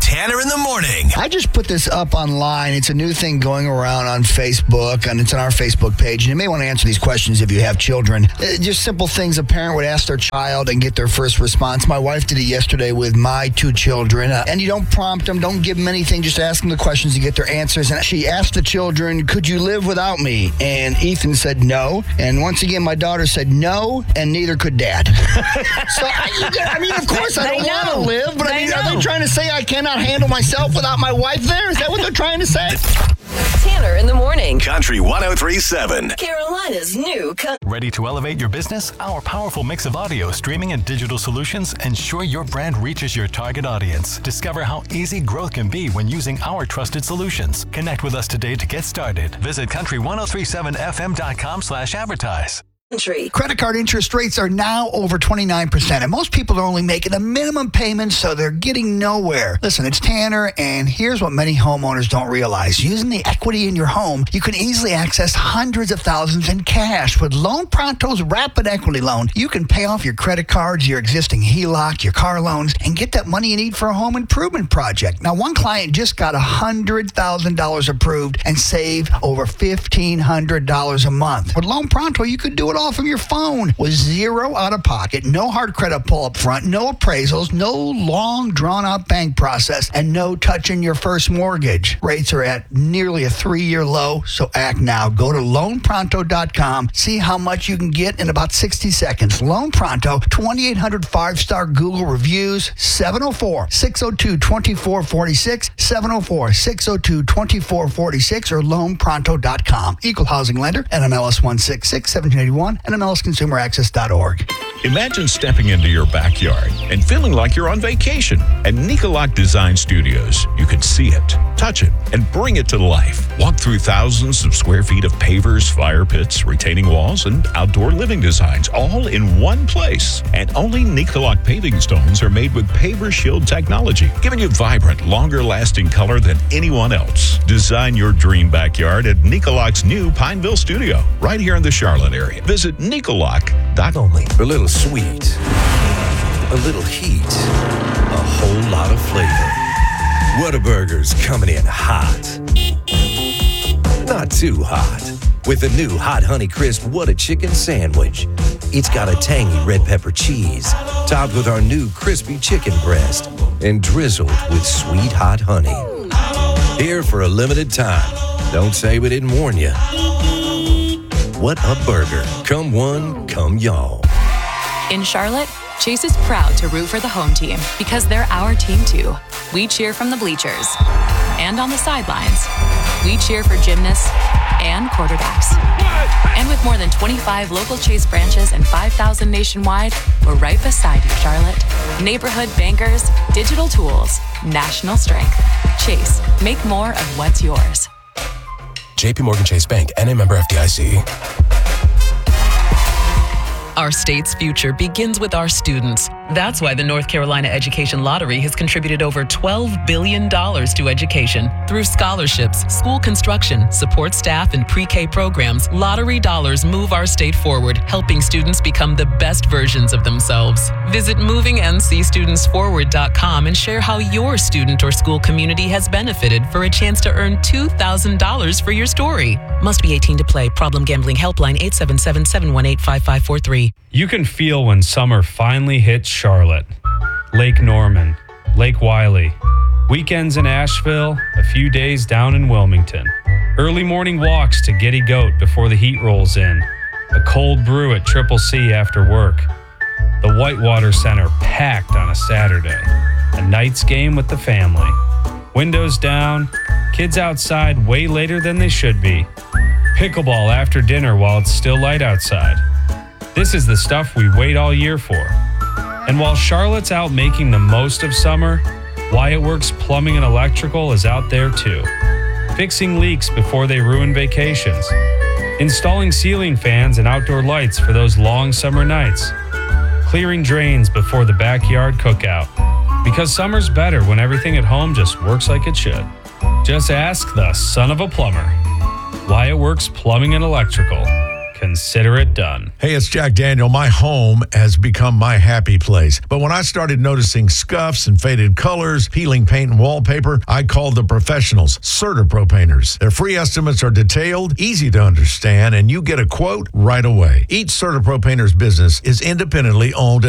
Tanner in the morning. I just put this up online. It's a new thing going around on Facebook, and it's on our Facebook page. And you may want to answer these questions if you have children. Just simple things a parent would ask their child and get their first response. My wife did it yesterday with my two children. And you don't prompt them, don't give them anything, just ask them the questions to get their answers. And she asked the children, could you live without me? And Ethan said no. And once again, my daughter said no, and neither could Dad. So, I mean, of course, I don't want to live, but are they trying to say I cannot handle myself without my wife there? Is that what they're trying to say? Tanner in the morning. Country 103.7. Carolina's new Ready to elevate your business? Our powerful mix of audio, streaming, and digital solutions ensure your brand reaches your target audience. Discover how easy growth can be when using our trusted solutions. Connect with us today to get started. Visit country1037fm.com/advertise. Credit card interest rates are now over 29%, and most people are only making the minimum payments, so they're getting nowhere. Listen, it's Tanner, and here's what many homeowners don't realize. Using the equity in your home, you can easily access hundreds of thousands in cash. With Loan Pronto's Rapid Equity Loan, you can pay off your credit cards, your existing HELOC, your car loans, and get that money you need for a home improvement project. Now, one client just got $100,000 approved and saved over $1,500 a month. With Loan Pronto, you could do it all from your phone with zero out of pocket, no hard credit pull up front, no appraisals, no long drawn out bank process, and no touching your first mortgage. Rates are at nearly a 3-year low, so act now. Go to loanpronto.com, see how much you can get in about 60 seconds. Loan Pronto, 2,800 5-star Google reviews, 704-602-2446, 704-602-2446, or loanpronto.com. Equal housing lender, NMLS 166-1781. and MLSConsumerAccess.org. Imagine stepping into your backyard and feeling like you're on vacation. At Nicolak Design Studios, you can see it, touch it, and bring it to life. Walk through thousands of square feet of pavers, fire pits, retaining walls, and outdoor living designs, all in one place. And only Nicolak paving stones are made with Paver Shield technology, giving you vibrant, longer-lasting color than anyone else. Design your dream backyard at Nicolak's new Pineville studio, right here in the Charlotte area. Visit Nicolak.com. Only a little sweet, a little heat, a whole lot of flavor. Whataburger's coming in hot. Not too hot. With the new Hot Honey Crisp Whata Chicken Sandwich. It's got a tangy red pepper cheese, topped with our new crispy chicken breast, and drizzled with sweet hot honey. Here for a limited time. Don't say we didn't warn you. What a burger. Come one, come y'all. In Charlotte, Chase is proud to root for the home team because they're our team too. We cheer from the bleachers and on the sidelines. We cheer for gymnasts and quarterbacks. And with more than 25 local Chase branches and 5,000 nationwide, we're right beside you, Charlotte. Neighborhood bankers, digital tools, national strength. Chase, make more of what's yours. JP Morgan Chase Bank, N.A. member FDIC. Our state's future begins with our students. That's why the North Carolina Education Lottery has contributed over $12 billion to education. Through scholarships, school construction, support staff, and pre-K programs, lottery dollars move our state forward, helping students become the best versions of themselves. Visit movingncstudentsforward.com and share how your student or school community has benefited for a chance to earn $2,000 for your story. Must be 18 to play. Problem Gambling Helpline 877-718-5543. You can feel when summer finally hits Charlotte. Lake Norman, Lake Wiley, weekends in Asheville, a few days down in Wilmington. Early morning walks to Giddy Goat before the heat rolls in. A cold brew at Triple C after work. The Whitewater Center packed on a Saturday. A night's game with the family. Windows down, kids outside way later than they should be. Pickleball after dinner while it's still light outside. This is the stuff we wait all year for. And while Charlotte's out making the most of summer, Wyatt Works Plumbing and Electrical is out there too. Fixing leaks before they ruin vacations. Installing ceiling fans and outdoor lights for those long summer nights. Clearing drains before the backyard cookout. Because summer's better when everything at home just works like it should. Just ask the son of a plumber. Wyatt Works Plumbing and Electrical. consider it done. Hey, it's Jack Daniel. My home has become my happy place. But when I started noticing scuffs and faded colors, peeling paint and wallpaper, I called the professionals, CertaPro Painters. Their free estimates are detailed, easy to understand, and you get a quote right away. Each CertaPro Painters business is independently owned